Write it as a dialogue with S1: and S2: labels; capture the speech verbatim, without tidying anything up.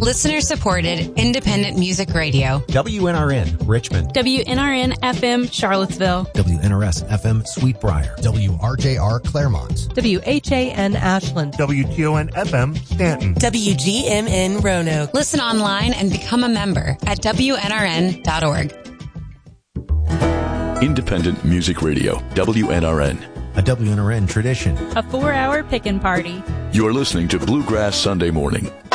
S1: Listener-supported, independent music radio.
S2: W N R N, Richmond.
S3: W N R N F M, Charlottesville.
S4: W N R S F M, Sweetbriar.
S5: W R J R, Claremont.
S6: W H A N, Ashland.
S7: W T O N F M, Stanton.
S8: W G M N, Roanoke.
S1: Listen online and become a member at W N R N dot org.
S9: Independent Music Radio, W N R N.
S4: A W N R N tradition.
S3: A four-hour pickin' party.
S9: You're listening to Bluegrass Sunday Morning.